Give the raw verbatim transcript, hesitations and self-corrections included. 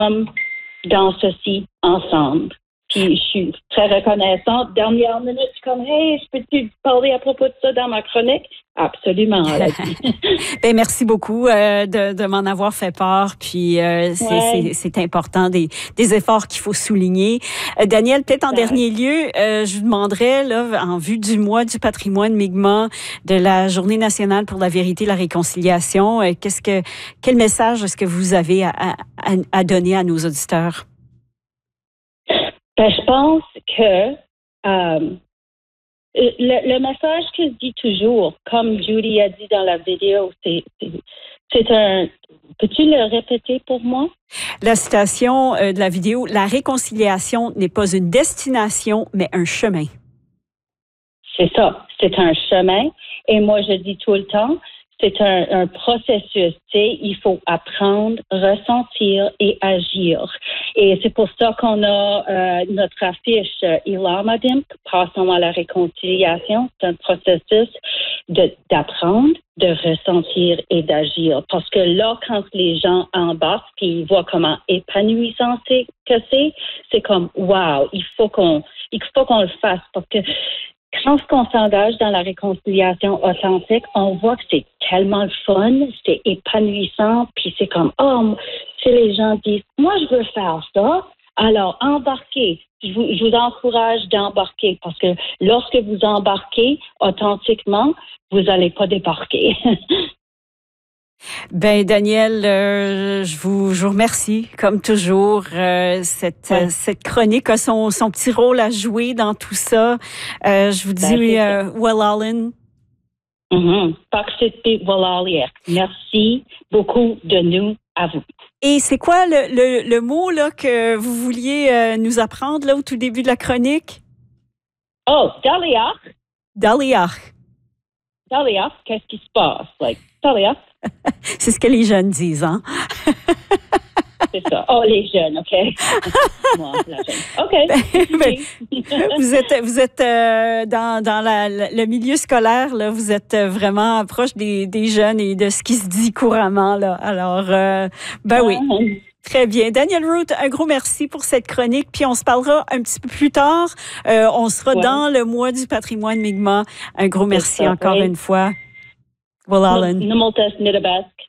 dans ceci ensemble. Puis je suis très reconnaissante. Dernière minute, je suis comme, hey, je peux-tu parler à propos de ça dans ma chronique? Absolument. Ben, merci beaucoup euh, de, de m'en avoir fait part. Puis euh, c'est, ouais. c'est, c'est important, des, des efforts qu'il faut souligner. Euh, Daniel, peut-être en ouais. dernier lieu, euh, je vous demanderais, là, en vue du mois du patrimoine Mi'kmaq, de la Journée nationale pour la vérité et la réconciliation, euh, qu'est-ce que, quel message est-ce que vous avez à, à, à donner à nos auditeurs? Ben, je pense que euh, le, le message que je dis toujours, comme Judy a dit dans la vidéo, c'est, c'est, c'est un... Peux-tu le répéter pour moi? La citation euh, de la vidéo, « La réconciliation n'est pas une destination, mais un chemin. » C'est ça, c'est un chemin. Et moi, je dis tout le temps, c'est un, un processus. Tu sais, il faut apprendre, ressentir et agir. Et c'est pour ça qu'on a euh, notre affiche Ilamadim, passons à la réconciliation. C'est un processus de, d'apprendre, de ressentir et d'agir. Parce que là, quand les gens embarquent et ils voient comment épanouissant c'est que c'est, c'est comme wow, il faut qu'on, il faut qu'on le fasse parce que quand on s'engage dans la réconciliation authentique, on voit que c'est tellement le fun, c'est épanouissant, puis c'est comme, oh, si les gens disent, moi, je veux faire ça, alors embarquez. Je vous, je vous encourage d'embarquer parce que lorsque vous embarquez authentiquement, vous n'allez pas débarquer. Ben Daniel, euh, je vous je vous remercie comme toujours. Euh, cette ouais. euh, cette chronique a son son petit rôle à jouer dans tout ça. Euh, je vous dis ben, euh, Wallalin. Mm-hmm. Merci beaucoup de nous à vous. Et c'est quoi le le, le mot là que vous vouliez euh, nous apprendre là au tout début de la chronique? Oh, Daliach. Daliach. Daliach, qu'est-ce qui se passe? Like, Daliach. C'est ce que les jeunes disent, hein? C'est ça. Oh, les jeunes, OK. Moi, la jeune. OK. Ben, ben, vous êtes, vous êtes euh, dans, dans la, le milieu scolaire, là, vous êtes vraiment proche des, des jeunes et de ce qui se dit couramment, là. Alors, euh, ben oui. Très bien. Daniel Root, un gros merci pour cette chronique. Puis on se parlera un petit peu plus tard. Euh, on sera ouais. dans le mois du patrimoine Mi'kmaq. Un gros merci ça, encore oui. une fois. Wallalin.